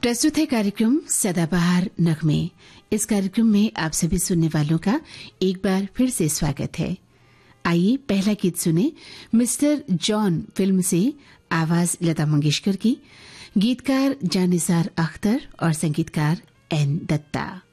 प्रस्तुत है कार्यक्रम सदाबहार नगमे। इस कार्यक्रम में आप सभी सुनने वालों का एक बार फिर से स्वागत है। आइए पहला गीत सुने मिस्टर जॉन फिल्म से। आवाज लता मंगेशकर की, गीतकार जानिसार अख्तर और संगीतकार एन दत्ता।